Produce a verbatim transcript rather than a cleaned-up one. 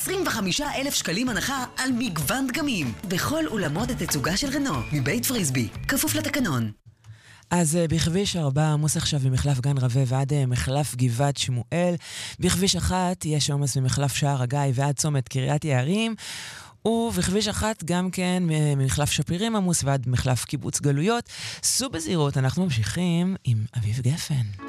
עשרים וחמישה אלף שקלים הנחה על מגוון דגמים בכל אולמות התצוגה של רנו מבית פריסבי, כפוף לתקנון. אז בכביש ארבע עמוס עכשיו ממחלף גן רווה ועד מחלף גבעת שמואל. בכביש אחת יש עומס ממחלף שער הגיא ועד צומת קריית יערים. ובכביש אחת גם כן ממחלף שפירים עמוס ועד מחלף קיבוץ גלויות. סעו בזהירות, אנחנו ממשיכים עם אביב גפן.